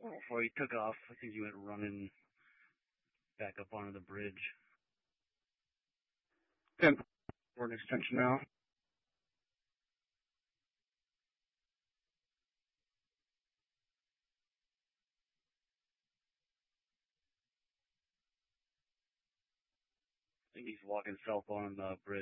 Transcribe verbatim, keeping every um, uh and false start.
before he took off. I think he went running back up onto the bridge. ten for an extension now. I think he's walking southbound on the bridge.